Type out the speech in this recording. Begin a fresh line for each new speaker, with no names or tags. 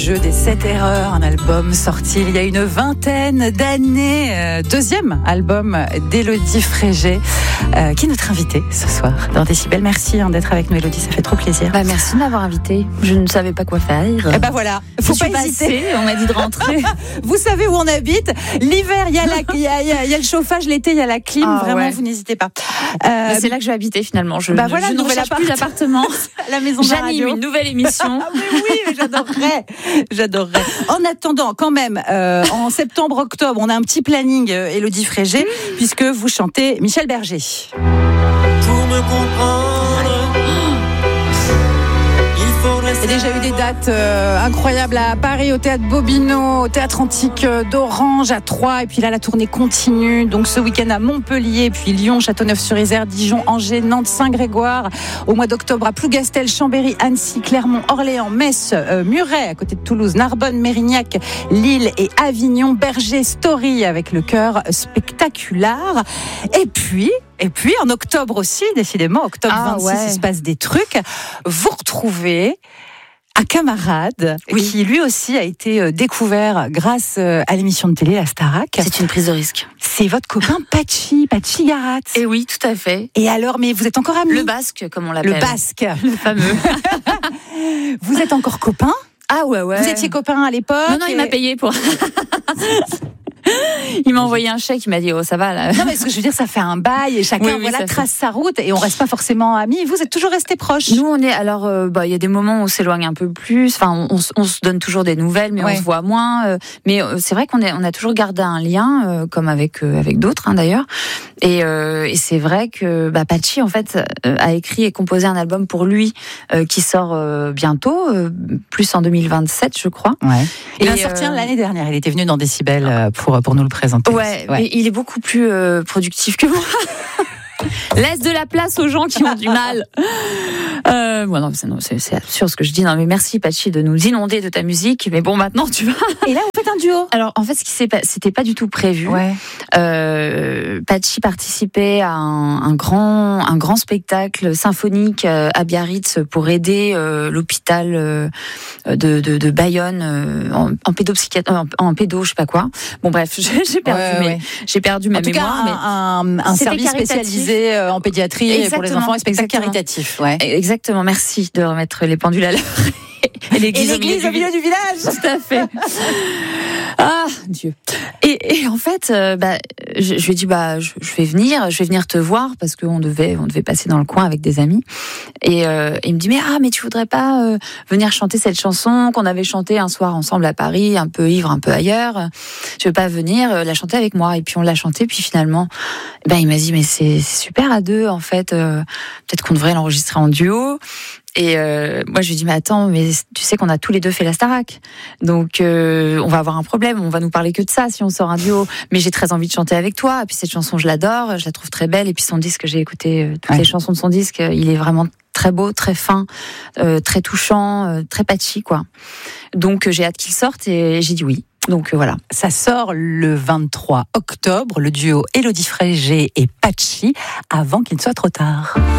Jeu des 7 erreurs, un album sorti il y a une vingtaine d'années, deuxième album d'Élodie Frégé, qui est notre invitée ce soir dans Décibel. Merci d'être avec nous, Élodie, ça fait trop plaisir.
Merci de m'avoir invitée. Je ne savais pas quoi faire.
Et voilà, faut pas hésiter.
On m'a dit de rentrer.
Vous savez où on habite. L'hiver, il y a le chauffage, l'été, il y a la clim. Vraiment, vous n'hésitez pas.
C'est là que je vais habiter finalement. Je
ne
recherche plus d'appartement.
La maison de la radio.
J'anime une nouvelle émission.
Oui, j'adorerais. En attendant, quand même, en septembre-octobre, on a un petit planning, Élodie Frégé, puisque vous chantez Michel Berger.
Pour me comprendre, il faudrait...
Il y a déjà eu des dates incroyables à Paris, au Théâtre Bobino, au Théâtre Antique d'Orange, à Troyes, et puis là la tournée continue. Donc ce week-end à Montpellier, puis Lyon, Châteauneuf-sur-Isère, Dijon, Angers, Nantes, Saint-Grégoire. Au mois d'octobre à Plougastel, Chambéry, Annecy, Clermont, Orléans, Metz, Muret, à côté de Toulouse, Narbonne, Mérignac, Lille et Avignon, Berger, Story avec le chœur spectaculaire. Et puis en octobre aussi, décidément, octobre 26, il se passe des trucs. Vous retrouvez un camarade qui lui aussi a été découvert grâce à l'émission de télé, la Starac.
C'est une prise de risque.
C'est votre copain Patchi Garat.
Et oui, tout à fait.
Et alors, mais vous êtes encore amis?
Le basque, comme on l'appelle.
Le basque.
Le fameux.
Vous êtes encore copains?
Ah ouais.
Vous étiez copains à l'époque?
Non, il m'a payé pour... Il m'a envoyé un chèque, il m'a dit ça va là.
Non mais ce que je veux dire, ça fait un bail et chacun trace sa route et on reste pas forcément amis. Vous êtes toujours restés proches?
Nous on est il y a des moments où on s'éloigne un peu plus. Enfin on se donne toujours des nouvelles, mais on se voit moins. Mais c'est vrai qu'on a toujours gardé un lien, comme avec d'autres d'ailleurs. Et c'est vrai que Patchi en fait a écrit et composé un album pour lui qui sort bientôt, plus en 2027 je crois.
Ouais. Il a sorti l'année dernière. Il était venu dans Décibel pour nous le présenter.
Ouais. Mais il est beaucoup plus productif que moi. Laisse de la place aux gens qui ont du mal. C'est absurde ce que je dis. Non, mais merci Patchi de nous inonder de ta musique. Mais bon, maintenant tu vas.
Et là, vous faites un duo.
Alors, en fait, c'était pas du tout prévu. Ouais. Patchi participait à un grand spectacle symphonique à Biarritz pour aider l'hôpital de Bayonne en pédopsychiatrie, en pédo, je sais pas quoi. Bon, bref, j'ai perdu ma mémoire.
Mais un service spécialisé en pédiatrie pour les enfants et spectacle caritatif. Ouais.
Exactement, merci de remettre les pendules à l'heure. Et l'église au milieu du village. Tout à fait. Ah, Dieu. Et en fait, je lui ai dit, je vais venir te voir parce qu'on devait passer dans le coin avec des amis. Et il me dit, mais tu voudrais pas venir chanter cette chanson qu'on avait chantée un soir ensemble à Paris, un peu ivre, un peu ailleurs. Tu veux pas venir la chanter avec moi? Et puis on l'a chantée, puis finalement, il m'a dit, mais c'est super à deux, en fait. Peut-être qu'on devrait l'enregistrer en duo. Et moi je lui dis mais attends, mais tu sais qu'on a tous les deux fait la Starac, donc on va avoir un problème, on va nous parler que de ça si on sort un duo. Mais j'ai très envie de chanter avec toi. Et puis cette chanson je l'adore, je la trouve très belle. Et puis son disque, j'ai écouté toutes les chansons de son disque, il est vraiment très beau, très fin, très touchant, très patchy quoi. Donc j'ai hâte qu'il sorte et j'ai dit oui. Donc voilà.
Ça sort le 23 octobre, le duo Élodie Frégé et Patchi, avant qu'il ne soit trop tard.